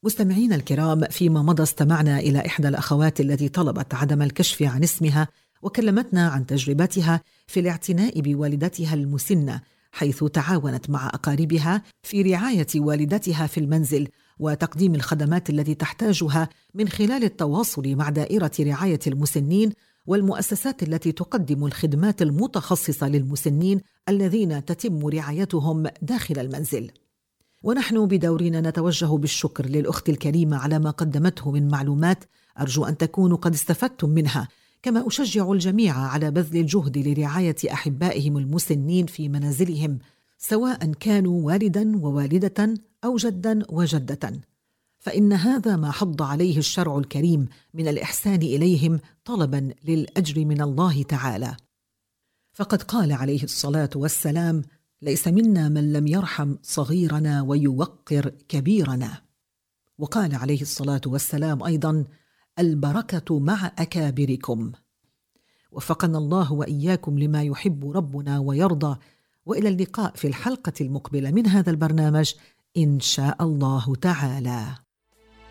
مستمعين الكرام، فيما مضى استمعنا إلى إحدى الأخوات التي طلبت عدم الكشف عن اسمها، وكلمتنا عن تجربتها في الاعتناء بوالدتها المسنة، حيث تعاونت مع أقاربها في رعاية والدتها في المنزل وتقديم الخدمات التي تحتاجها من خلال التواصل مع دائرة رعاية المسنين والمؤسسات التي تقدم الخدمات المتخصصة للمسنين الذين تتم رعايتهم داخل المنزل. ونحن بدورنا نتوجه بالشكر للأخت الكريمة على ما قدمته من معلومات، أرجو أن تكونوا قد استفدتم منها، كما أشجع الجميع على بذل الجهد لرعاية أحبائهم المسنين في منازلهم، سواء كانوا والدا ووالدة أو جدا وجدة، فإن هذا ما حض عليه الشرع الكريم من الإحسان إليهم طلبا للأجر من الله تعالى. فقد قال عليه الصلاة والسلام: ليس منا من لم يرحم صغيرنا ويوقر كبيرنا. وقال عليه الصلاة والسلام أيضا: البركة مع أكابركم. وفقنا الله وإياكم لما يحب ربنا ويرضى، وإلى اللقاء في الحلقة المقبلة من هذا البرنامج إن شاء الله تعالى.